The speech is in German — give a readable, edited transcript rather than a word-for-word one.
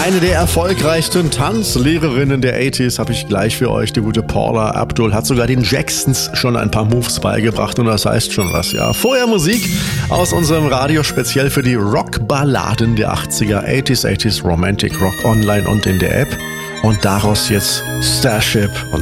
Eine der erfolgreichsten Tanzlehrerinnen der 80s habe ich gleich für euch. Die gute Paula Abdul hat sogar den Jacksons schon ein paar Moves beigebracht und das heißt schon was, ja. Vorher Musik aus unserem Radio speziell für die Rockballaden der 80er, 80s Romantic Rock online und in der App. Und daraus jetzt Starship und